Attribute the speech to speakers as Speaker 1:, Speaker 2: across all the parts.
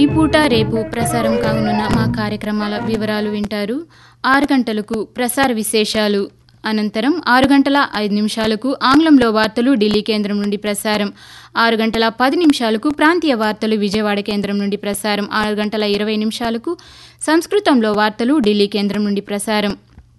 Speaker 1: ఈ పూట రేపు ప్రసారం కానున్న మా కార్యక్రమాల వివరాలు వింటారు. 6 గంటలకు ప్రసార విశేషాలు, అనంతరం 6 గంటల 5 నిమిషాలకు ఆంగ్లంలో వార్తలు ఢిల్లీ కేంద్రం నుండి ప్రసారం, 6 గంటల 10 నిమిషాలకు ప్రాంతీయ వార్తలు విజయవాడ కేంద్రం నుండి ప్రసారం, 6 గంటల 20 నిమిషాలకు సంస్కృతంలో వార్తలు ఢిల్లీ కేంద్రం నుండి ప్రసారం,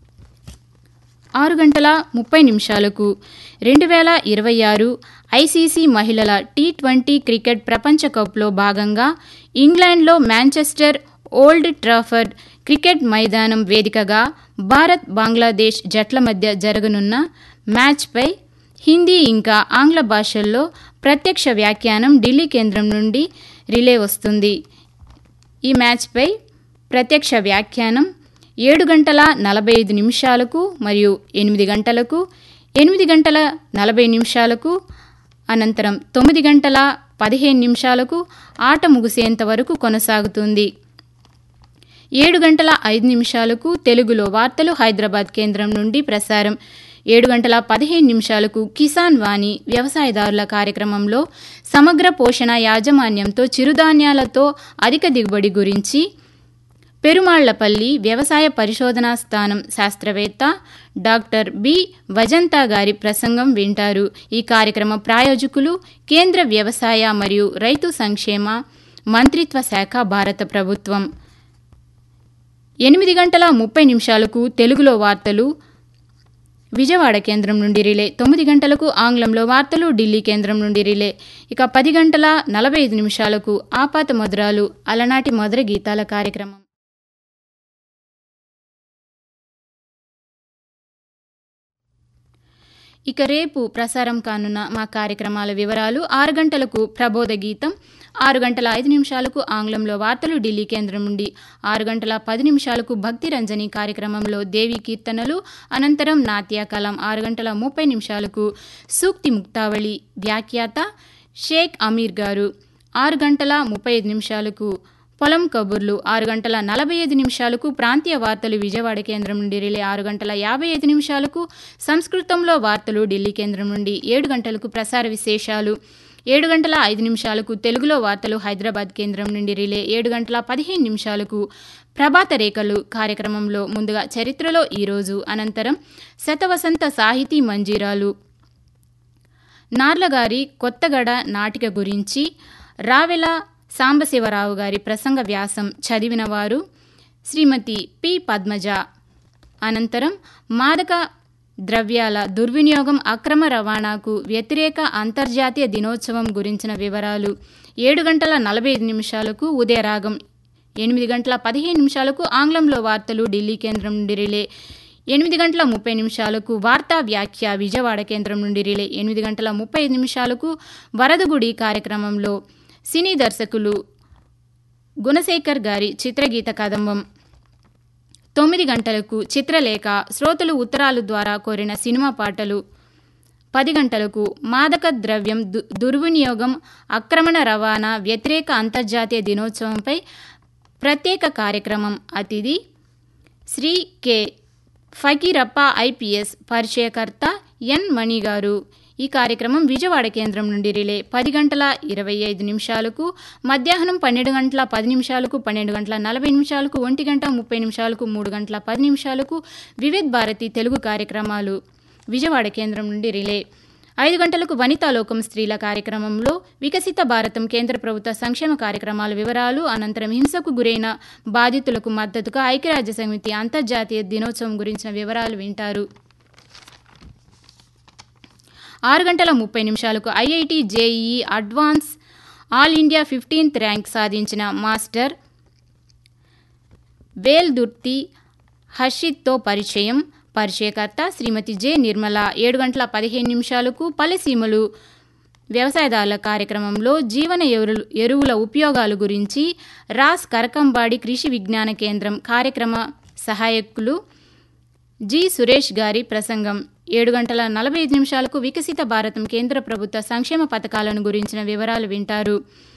Speaker 1: 6 గంటల 30 నిమిషాలకు 2026 ఐసీసీ మహిళల టీ20 క్రికెట్ ప్రపంచ కప్లో భాగంగా ఇంగ్లాండ్లో మాంచెస్టర్ ఓల్డ్ ట్రాఫర్డ్ క్రికెట్ మైదానం వేదికగా భారత్ బంగ్లాదేశ్ జట్ల మధ్య జరగనున్న మ్యాచ్పై హిందీ ఇంకా ఆంగ్ల భాషల్లో ప్రత్యక్ష వ్యాఖ్యానం ఢిల్లీ కేంద్రం నుండి రిలే వస్తుంది. ఈ మ్యాచ్పై ప్రత్యక్ష వ్యాఖ్యానం 7 గంటల 45 నిమిషాలకు మరియు 8 గంటలకు, 8 గంటల 40 నిమిషాలకు, అనంతరం 9 గంటల 15 నిమిషాలకు ఆట ముగిసేంత వరకు కొనసాగుతుంది. 7 గంటల 5 నిమిషాలకు తెలుగులో వార్తలు హైదరాబాద్ కేంద్రం నుండి ప్రసారం, 7 గంటల 15 నిమిషాలకు కిసాన్ వాణి వ్యవసాయదారుల కార్యక్రమంలో సమగ్ర పోషణ యాజమాన్యంతో చిరుధాన్యాలతో అధిక దిగుబడి గురించి పెరుమాళ్లపల్లి వ్యవసాయ పరిశోధనా స్థానం శాస్త్రవేత్త డాక్టర్ బి వజంతా గారి ప్రసంగం వింటారు. ఈ కార్యక్రమ ప్రాయోజకులు కేంద్ర వ్యవసాయ మరియు రైతు సంక్షేమ మంత్రిత్వ శాఖ, భారత ప్రభుత్వం. 8 గంటల 30 నిమిషాలకు తెలుగులో వార్తలు విజయవాడ కేంద్రం నుండి రిలే, 9 గంటలకు ఆంగ్లంలో వార్తలు ఢిల్లీ కేంద్రం నుండి రిలే. ఇక 10 గంటల 45 నిమిషాలకు ఆపాత మధురాలు అలనాటి మధుర గీతాల కార్యక్రమం. ఇక రేపు ప్రసారం కానున్న మా కార్యక్రమాల వివరాలు: 6 గంటలకు ప్రబోధ గీతం, 6 గంటల 5 నిమిషాలకు ఆంగ్లంలో వార్తలు ఢిల్లీ కేంద్రం నుండి, 6 గంటల 10 నిమిషాలకు భక్తి రంజని కార్యక్రమంలో దేవీ కీర్తనలు, అనంతరం నాట్యకలం, 6 గంటల 30 నిమిషాలకు సూక్తి ముక్తావళి, వ్యాఖ్యాత షేక్ అమీర్ గారు, 6 గంటల 35 నిమిషాలకు పొలం కబుర్లు, 6 గంటల 45 నిమిషాలకు ప్రాంతీయ వార్తలు విజయవాడ కేంద్రం నుండి రిలే, 6 గంటల 55 నిమిషాలకు సంస్కృతంలో వార్తలు ఢిల్లీ కేంద్రం నుండి, 7 గంటలకు ప్రసార విశేషాలు, 7 గంటల 5 నిమిషాలకు తెలుగులో వార్తలు హైదరాబాద్ కేంద్రం నుండి రిలే, 7 గంటల 15 నిమిషాలకు ప్రభాత రేఖలు కార్యక్రమంలో ముందుగా చరిత్రలో ఈరోజు, అనంతరం శతవసంత సాహితీ మంజీరాలు, నార్లగారి కొత్తగడ నాటిక గురించి రావెల సాంబశివరావు గారి ప్రసంగ వ్యాసం చదివిన వారు శ్రీమతి పి పద్మజ. అనంతరం మాదక ద్రవ్యాల దుర్వినియోగం, అక్రమ రవాణాకు వ్యతిరేక అంతర్జాతీయ దినోత్సవం గురించిన వివరాలు, 7 గంటల 45 నిమిషాలకు ఉదయరాగం, 8 గంటల 15 నిమిషాలకు ఆంగ్లంలో వార్తలు ఢిల్లీ కేంద్రం నుండి రిలే, 8 గంటల 30 నిమిషాలకు వార్తా వ్యాఖ్య విజయవాడ కేంద్రం నుండి రిలే, 8 గంటల 35 నిమిషాలకు వరదగుడి కార్యక్రమంలో సినీ దర్శకులు గుణశేఖర్ గారి చిత్రగీత కదంబం, 9 గంటలకు చిత్రలేఖ శ్రోతలు ఉత్తరాల ద్వారా కోరిన సినిమా పాటలు, 10 గంటలకు మాదక ద్రవ్యం దుర్వినియోగం, అక్రమణ రవాణా వ్యతిరేక అంతర్జాతీయ దినోత్సవంపై ప్రత్యేక కార్యక్రమం, అతిథి శ్రీ కె ఫకీరప్ప ఐపీఎస్, పరిచయకర్త ఎన్ మణి గారు. ఈ కార్యక్రమం విజయవాడ కేంద్రం నుండి రిలే, 10 గంటల 25 నిమిషాలకు, మధ్యాహ్నం 12 గంటల 10 నిమిషాలకు, 12 గంటల 40 నిమిషాలకు, 1 గంట 30 నిమిషాలకు, 3 గంటల 10 నిమిషాలకు వివిధ్ భారతి తెలుగు కార్యక్రమాలు విజయవాడ కేంద్రం నుండి రిలే, 5 గంటలకు వనితాలోకం స్త్రీల కార్యక్రమంలో వికసిత భారతం కేంద్ర ప్రభుత్వ సంక్షేమ కార్యక్రమాల వివరాలు, అనంతరం హింసకు గురైన బాధితులకు మద్దతుగా ఐక్యరాజ్య సమితి అంతర్జాతీయ దినోత్సవం గురించిన వివరాలు వింటారు. 6 గంటల 30 నిమిషాలకు IIT JEE advance all India 15th rank సాధించిన మాస్టర్ వేల్దుర్తి హర్షిత్తో పరిచయం, పరిచయకర్త శ్రీమతి జె నిర్మల. 7 గంటల 15 నిమిషాలకు పల్లెసీమలు వ్యవసాయదారుల కార్యక్రమంలో జీవన ఎరువుల ఉపయోగాల గురించి రాస్ కరకంబాడి కృషి విజ్ఞాన కేంద్రం కార్యక్రమ సహాయకులు జి సురేష్ గారి ప్రసంగం. 7 గంటల 45 నిమిషాలకు వికసిత భారతం కేంద్ర ప్రభుత్వ సంక్షేమ పథకాలను గురించిన వివరాలు వింటారు.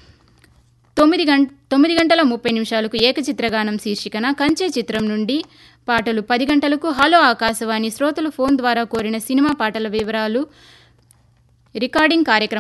Speaker 1: 9 గంటల 30 నిమిషాలకు ఏకచిత్రగానం శీర్షికన కంచె చిత్రం నుండి పాటలు, 10 గంటలకు హలో ఆకాశవాణి శ్రోతలు ఫోన్ ద్వారా కోరిన సినిమా పాటల వివరాలు రికార్డింగ్ కార్యక్రమం